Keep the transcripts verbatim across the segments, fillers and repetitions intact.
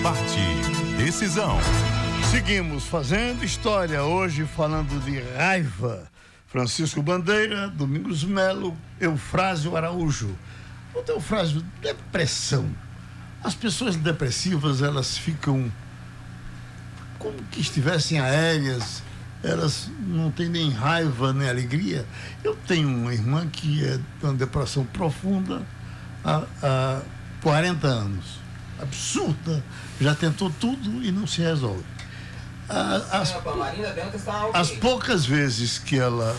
Debate Decisão. Seguimos fazendo história hoje falando de raiva. Francisco Bandeira, Domingos Melo, Eufrásio Araújo. O Eufrásio, depressão. As pessoas depressivas, elas ficam como que estivessem aéreas, elas não têm nem raiva nem alegria. Eu tenho uma irmã que é de uma depressão profunda há, há quarenta anos. Absurda. Já tentou tudo e não se resolve. As, as poucas vezes que ela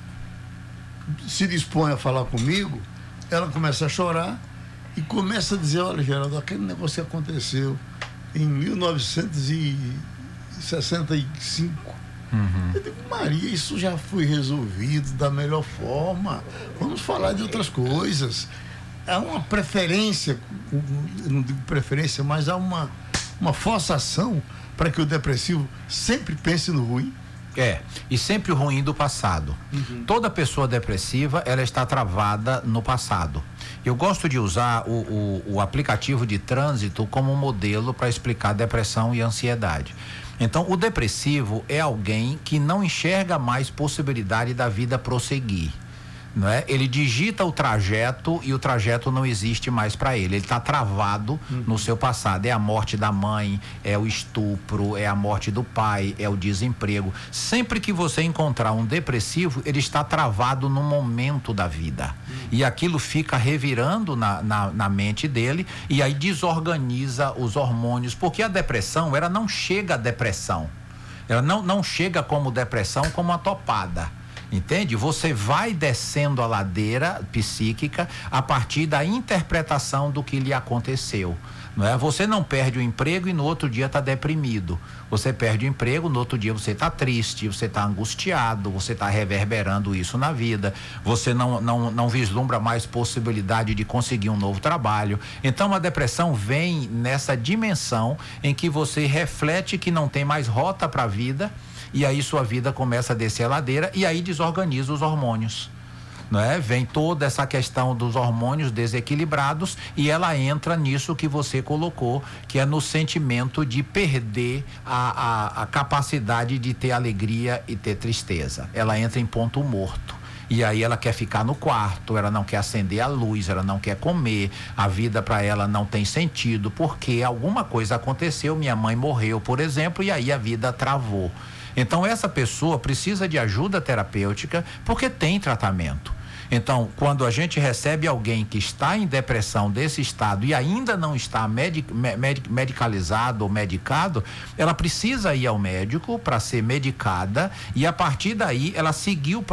se dispõe a falar comigo, ela começa a chorar e começa a dizer: olha, Geraldo, aquele negócio que aconteceu em mil novecentos e sessenta e cinco. Uhum. Eu digo: Maria, isso já foi resolvido da melhor forma, vamos falar de outras coisas. Há uma preferência, eu não digo preferência, mas há uma, uma forçação para que o depressivo sempre pense no ruim. É, e sempre o ruim do passado. Uhum. Toda pessoa depressiva, ela está travada no passado. Eu gosto de usar o, o, o aplicativo de trânsito como modelo para explicar depressão e ansiedade. Então, o depressivo é alguém que não enxerga mais possibilidade da vida prosseguir. Não é? Ele digita o trajeto e o trajeto não existe mais para ele. Ele está travado uhum. no seu passado. É a morte da mãe, é o estupro, é a morte do pai, é o desemprego. Sempre que você encontrar um depressivo, ele está travado no momento da vida. Uhum. E aquilo fica revirando na, na, na mente dele e aí desorganiza os hormônios. Porque a depressão, ela não chega a depressão. Ela não, não chega como depressão, como uma topada. Entende? Você vai descendo a ladeira psíquica a partir da interpretação do que lhe aconteceu. Não é? Você não perde o emprego e no outro dia está deprimido. Você perde o emprego, no outro dia você está triste, você está angustiado, você está reverberando isso na vida, você não, não, não vislumbra mais possibilidade de conseguir um novo trabalho. Então a depressão vem nessa dimensão em que você reflete que não tem mais rota para a vida. E aí sua vida começa a descer a ladeira e aí desorganiza os hormônios, não é? Vem toda essa questão dos hormônios desequilibrados e ela entra nisso que você colocou, que é no sentimento de perder a, a, a capacidade de ter alegria e ter tristeza. Ela entra em ponto morto. E aí ela quer ficar no quarto, ela não quer acender a luz, ela não quer comer, a vida para ela não tem sentido, porque alguma coisa aconteceu, minha mãe morreu, por exemplo, e aí a vida travou. Então essa pessoa precisa de ajuda terapêutica porque tem tratamento. Então, quando a gente recebe alguém que está em depressão desse estado e ainda não está medic, med, medicalizado ou medicado, ela precisa ir ao médico para ser medicada e a partir daí ela seguir o